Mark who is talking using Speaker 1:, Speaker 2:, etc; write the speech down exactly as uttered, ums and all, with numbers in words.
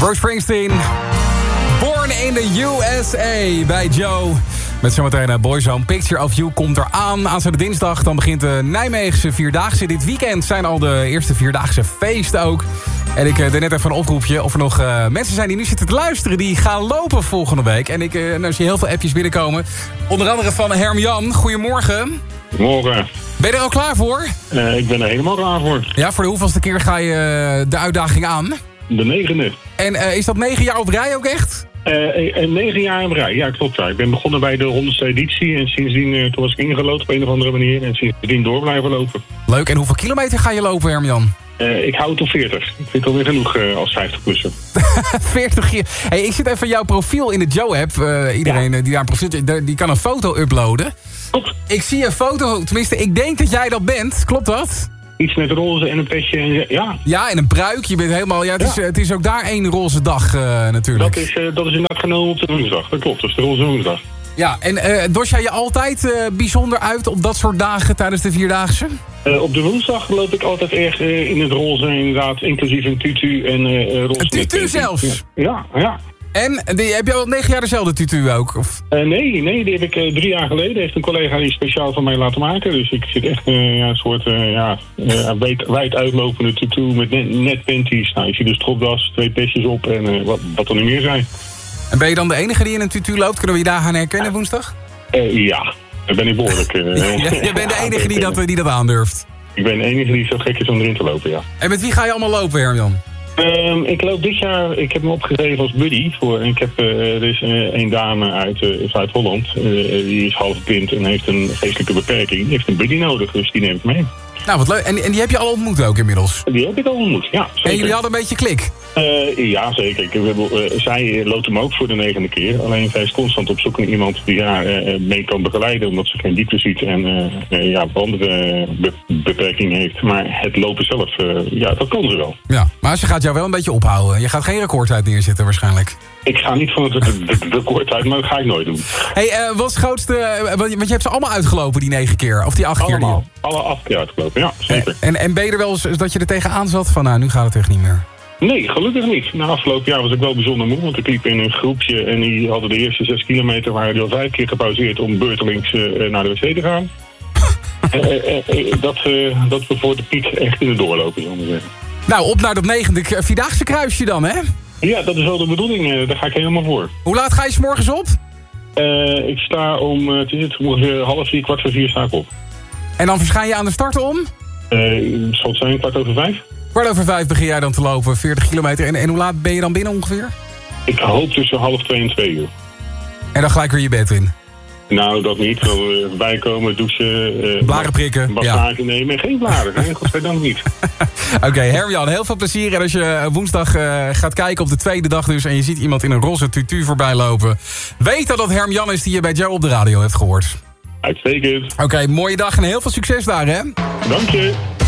Speaker 1: Bruce Springsteen. Born in the U S A bij Joe. Met zometeen uh, Boyzone. Picture of You komt eraan. Aanstaande dinsdag dan begint de Nijmeegse Vierdaagse. Dit weekend zijn al de eerste Vierdaagse feesten ook. En ik uh, deed net even een oproepje of er nog uh, mensen zijn die nu zitten te luisteren. Die gaan lopen volgende week. En ik uh, nou zie je heel veel appjes binnenkomen. Onder andere van Herm-Jan. Goedemorgen.
Speaker 2: Morgen.
Speaker 1: Ben je er al klaar voor?
Speaker 2: Uh, ik ben er helemaal klaar voor.
Speaker 1: Ja, voor de hoeveelste keer ga je uh, de uitdaging aan?
Speaker 2: De negende.
Speaker 1: En uh, is dat negen jaar op rij ook echt?
Speaker 2: Uh, negen jaar op rij, ja klopt. Ja. Ik ben begonnen bij de honderdste editie en sindsdien uh, toen was ik ingelood op een of andere manier. En sindsdien door blijven lopen.
Speaker 1: Leuk, en hoeveel kilometer ga je lopen, Herm-Jan?
Speaker 2: Uh, ik hou het op veertig. Ik vind het alweer genoeg uh, als vijftig-plusser.
Speaker 1: veertig keer. Hey, ik zit even jouw profiel in de Joe-app. Uh, iedereen ja. die daar een profiel, die kan een foto uploaden.
Speaker 2: Klopt.
Speaker 1: Ik zie een foto, tenminste ik denk dat jij dat bent. Klopt dat?
Speaker 2: Iets met roze en een petje. En, ja.
Speaker 1: Ja, en een pruik. Je bent helemaal, ja, het, ja. Is, het is ook daar één roze dag uh, natuurlijk.
Speaker 2: Dat is, uh, dat is inderdaad genomen op de woensdag. Dat klopt, dat is de roze woensdag.
Speaker 1: Ja, en uh, dos jij je altijd uh, bijzonder uit op dat soort dagen tijdens de Vierdaagse?
Speaker 2: Uh, op de woensdag loop ik altijd erg uh, in het roze, inderdaad, inclusief een tutu en uh, roze.
Speaker 1: Een tutu zelfs?
Speaker 2: Ja, ja.
Speaker 1: En die, heb je al negen jaar dezelfde tutu ook? Of?
Speaker 2: Uh, nee, nee, die heb ik uh, drie jaar geleden. Heeft een collega die speciaal van mij laten maken. Dus ik zit echt uh, ja, een soort uh, ja, uh, wijd, wijd uitlopende tutu met net, net panties. Nou, je ziet dus stropdas, twee pestjes op en uh, wat, wat er nu meer zijn.
Speaker 1: En ben je dan de enige die in een tutu loopt? Kunnen we je daar gaan herkennen woensdag?
Speaker 2: Uh, ja, dan ben ik behoorlijk. Uh,
Speaker 1: ja, je bent de enige die dat, die dat aandurft?
Speaker 2: Ik ben de enige die zo gek is om erin te lopen, ja.
Speaker 1: En met wie ga je allemaal lopen, Herm-Jan?
Speaker 2: Um, ik loop dit jaar, ik heb me opgegeven als buddy. Voor, en ik heb, uh, er is uh, een dame uit uh, Zuid-Holland. Uh, die is half blind en heeft een geestelijke beperking. Die heeft een buddy nodig, dus die neemt mee.
Speaker 1: Nou, wat leuk. En, en die heb je al ontmoet ook inmiddels?
Speaker 2: Die heb ik al ontmoet, ja. Zeker.
Speaker 1: En jullie hadden een beetje klik?
Speaker 2: Uh, ja, zeker. Ik, uh, zij loopt hem ook voor de negende keer. Alleen zij is constant op zoek naar iemand die haar uh, mee kan begeleiden. Omdat ze geen diepte ziet en uh, uh, ja, andere be- beperking heeft. Maar het lopen zelf, uh, ja, dat kan ze wel.
Speaker 1: Ja, maar ze gaat jou wel een beetje ophouden. Je gaat geen recordtijd neerzetten waarschijnlijk.
Speaker 2: Ik ga niet van het recordtijd, maar dat ga ik nooit doen.
Speaker 1: Hey, uh, wat is het grootste... Uh, want je hebt ze allemaal uitgelopen, die negen keer. Of die acht
Speaker 2: allemaal,
Speaker 1: keer. Die...
Speaker 2: Alle acht keer uitgelopen, ja, zeker.
Speaker 1: En, en ben je er wel eens dat je er tegenaan zat van... nou, nu gaat het echt niet meer?
Speaker 2: Nee, gelukkig niet. Na afgelopen jaar was ik wel bijzonder moe, want ik liep in een groepje en die hadden de eerste zes kilometer, waren die al vijf keer gepauzeerd om beurtelings uh, naar de wc te gaan. uh, uh, uh, dat, uh, dat we voor de piek echt in de doorlopen, zullen we zeggen.
Speaker 1: Nou, op naar dat negende Vierdaagse kruisje dan, hè?
Speaker 2: Ja, dat is wel de bedoeling. Uh, daar ga ik helemaal voor.
Speaker 1: Hoe laat ga je 's morgens op?
Speaker 2: Uh, ik sta om, uh, het is het, ongeveer half vier, kwart voor vier sta ik op.
Speaker 1: En dan verschijn je aan de start om?
Speaker 2: Uh, zal het zijn, kwart over vijf?
Speaker 1: Kwart over vijf begin jij dan te lopen, veertig kilometer. En, en hoe laat ben je dan binnen ongeveer?
Speaker 2: Ik hoop tussen half twee en twee uur.
Speaker 1: En dan gelijk weer je bed in?
Speaker 2: Nou, dat niet. Dan uh, bijkomen, douchen. Uh,
Speaker 1: blaren prikken.
Speaker 2: Massage ja. nemen. Geen blaren. Nee, godzijdank niet.
Speaker 1: Oké, okay, Herm-Jan, heel veel plezier. En als je woensdag uh, gaat kijken op de tweede dag dus... en je ziet iemand in een roze tutu voorbij lopen... weet dat dat Herm-Jan is die je bij Joe op de radio hebt gehoord.
Speaker 2: Uitstekend.
Speaker 1: Oké, okay, mooie dag en heel veel succes daar, hè?
Speaker 2: Dank je.